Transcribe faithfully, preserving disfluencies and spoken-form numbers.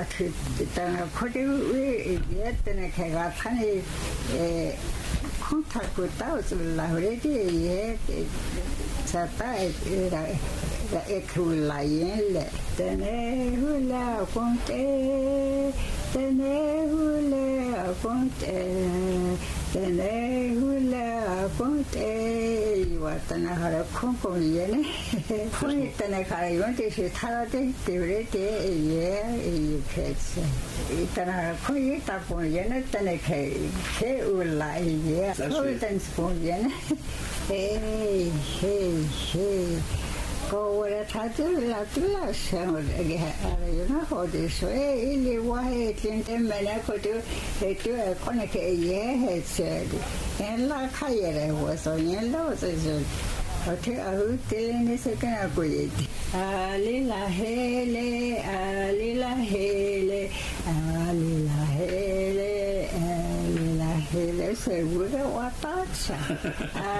tanga kore we yetne kega thani e konta kuta usla horedi ye sata era ekula yele tene hula konte tene hula konte tene hula konte watana hara konko yene funi tene hara yonte shi tarate tevrete ye ye ketse itana koi tapon yene tene ke ke ula ye so ten spon yene hey hey hey Ora tatu la tula siamo che era una cosa so e il wae tinte mena ko tu e tu e con che ye e c'è e la caire was on lo so o te a hotel ne se kana ko ye ali la hele ali la hele ali la hele ali la hele seguro wa tacha